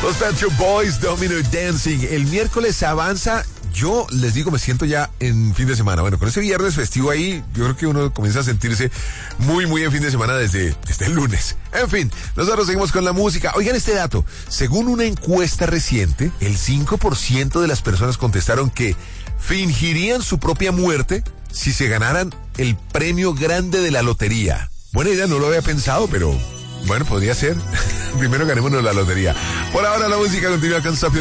Los Pet Shop Boys, Domino Dancing. El miércoles avanza. Yo les digo, me siento ya en fin de semana. Bueno, con ese viernes festivo ahí, yo creo que uno comienza a sentirse muy en fin de semana desde el lunes. En fin, nosotros seguimos con la música. Oigan este dato. Según una encuesta reciente, el 5% de las personas contestaron que fingirían su propia muerte si se ganaran el premio grande de la lotería. Buena idea, no lo había pensado, pero bueno, podría ser. Primero ganémonos la lotería. Por ahora la música continúa con Sophie